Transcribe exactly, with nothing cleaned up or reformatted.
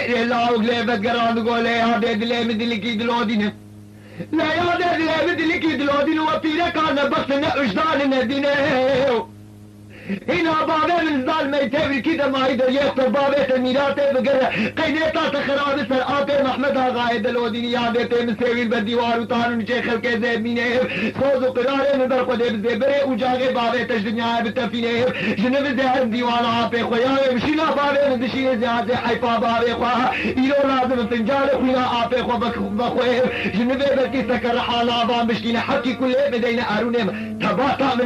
لا وقلي بقران قولي يا دي دلي مدلي كي دلودين لا يا دي دلي مدلي كي دلودين وطيرك انا بس اجدان ندينه هنا بابا من ظالمة يتابر كده ما يقدر يخطر بابا الميراته بقر قينيتا تخراب سرعاته محمدها غايد الوديني يادته مسوي بالديوار وطانو نشيخ الكذاب مينه صوز وقراره من برقو دي بزيبره وجاغي بابا تجدنيا بالتفينه جنب زهر ديوان عاطي خويا مشينا بابا من دشين زيادة حيفا بابا خواه إلو لازم فنجال خوينا عاطي خو بخوه جنب بركي سكر حالا بام بشكينا حكي كله بدينا أرونم تباطا من